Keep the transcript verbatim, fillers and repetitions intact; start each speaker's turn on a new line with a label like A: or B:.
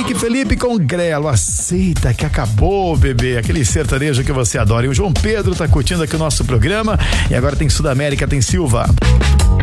A: Henrique Felipe com Grelo, aceita que acabou, bebê, aquele sertanejo que você adora. E o João Pedro tá curtindo aqui o nosso programa. E agora tem Sudamérica, tem Silva.